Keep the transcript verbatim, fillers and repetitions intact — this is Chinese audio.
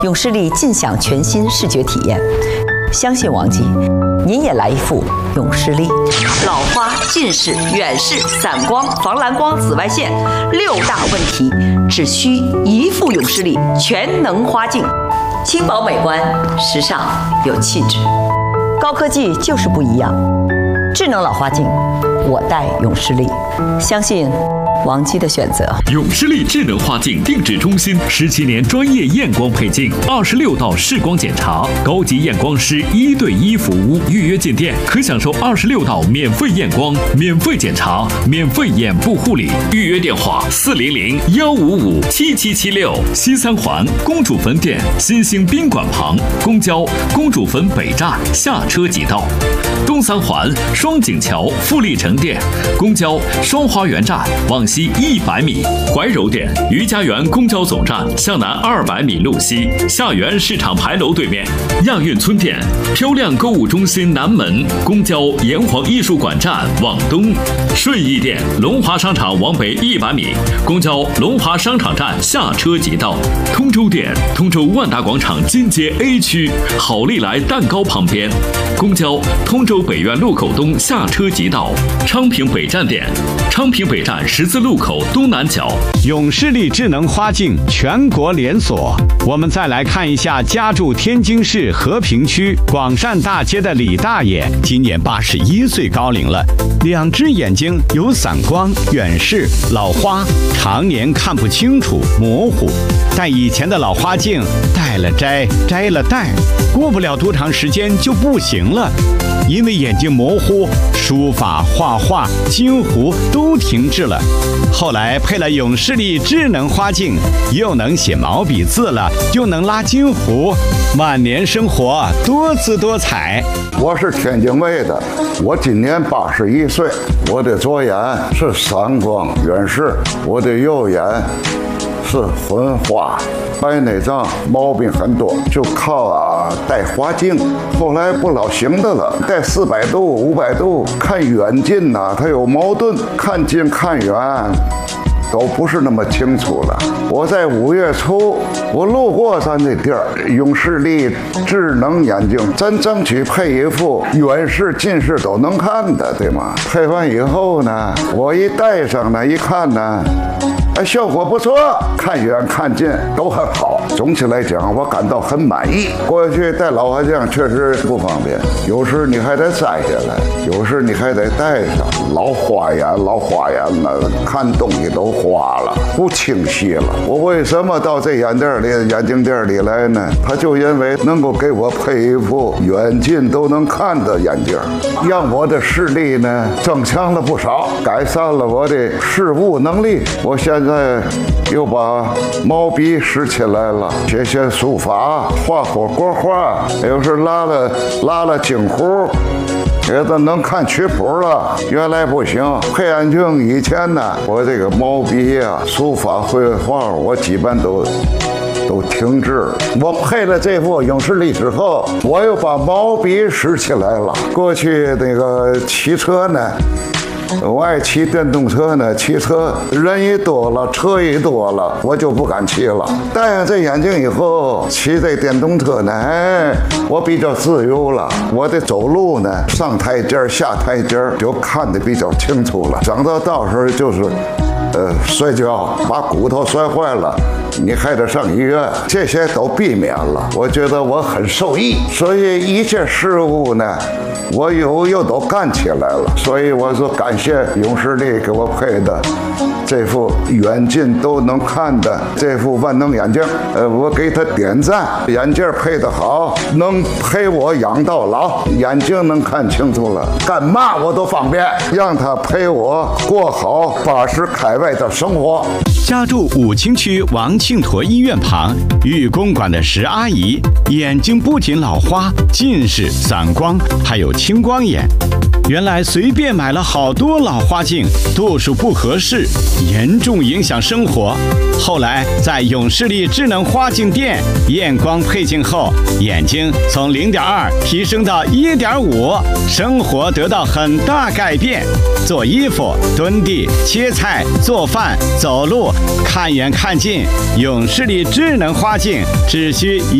永视力尽享全新视觉体验。相信王姬，您也来一副永视力。老花、近视、远视、散光、防蓝光、紫外线六大问题，只需一副永视力，全能花镜，轻薄美观，时尚有气质。高科技就是不一样。智能老花镜，我戴永视力，相信王姬的选择。 永视力智能花镜定制中心，十七年专业验光配镜，二十六道视光检查，高级验光师一对一服务。预约进店可享受二十六道免费验光、免费检查、免费眼部护理。预约电话：四零零幺五五七七七六。西三环公主坟店新兴宾馆旁，公交公主坟北站下车即到。东三环双井桥富力城店，公交双花园站往西一百米，怀柔店余家园公交总站向南二百米路西，下园市场牌楼对面。亚运村店漂亮购物中心南门，公交炎黄艺术馆站往东。顺义店龙华商场往北一百米，公交龙华商场站下车即到。通州店通州万达广场金街 A 区好利来蛋糕旁边，公交通州北苑路口东下车即到。昌平北站店昌平北站十字路口东南角。 永视力智能花镜全国连锁。我们再来看一下家住天津市和平区广善大街的李大爷，今年八十一岁高龄了，两只眼睛有散光、远视、老花，常年看不清楚、模糊。但以前的老花镜戴了摘，摘了戴，过不了多长时间就不行了，因为眼睛模糊，书法、画画、金糊都停滞了。后来配了永视力智能花镜，又能写毛笔字了，又能拉金糊，晚年生活多姿多彩。 我是天津卫的，我今年八十一岁，我的左眼是散光远视，我的右眼是混花，白内障毛病很多，就靠啊戴花镜。后来不老行的了，戴四百度、五百度，看远近呐、啊，它有矛盾，看近看远都不是那么清楚了。我在五月初，我路过咱这地儿，永视力智能眼镜，咱争取配一副远视、近视都能看的，对吗？配完以后呢，我一戴上呢，一看呢。哎，效果不错，看远看近都很好。总体来讲，我感到很满意。过去戴老花镜确实不方便，有时你还得摘下来，有时你还得戴上。老花眼，老花眼了，看东西都花了，不清晰了。我为什么到这眼店里、眼镜店里来呢？他就因为能够给我配一副远近都能看的眼镜，让我的视力呢增强了不少，改善了我的视物能力。我现在现在又把毛笔拾起来了，写写书法，画火国画，有时拉了拉了金壶，也都能看曲谱了。原来不行，配眼镜以前呢，我这个毛笔啊、书法、绘画，我基本都都停滞了。我配了这副永视力之后，我又把毛笔拾起来了。过去那个骑车呢。我爱骑电动车呢，骑车人一多了，车一多了，我就不敢骑了。戴上这眼镜以后，骑这电动车呢，哎，我比较自由了。我的走路呢，上台阶下台阶就看得比较清楚了。整到到时候就是，呃，摔跤把骨头摔坏了，你还得上医院，这些都避免了。我觉得我很受益，所以一切事物呢。我又又都干起来了，所以我说感谢永视力给我配的这副远近都能看的这副万能眼镜，呃，我给他点赞。眼镜配得好，能陪我养到老，眼睛能看清楚了，干嘛我都方便，让他陪我过好八十开外的生活。 家住武清区王庆坨医院旁，寓公馆的石阿姨，眼睛不仅老花、近视、散光，还有青光眼。 原来随便买了好多老花镜，度数不合适，严重影响生活。后来在永视力智能花镜店验光配镜后，眼睛从零点二提升到一点五，生活得到很大改变。做衣服、蹲地、切菜、做饭、走路，看远看近，永视力智能花镜只需一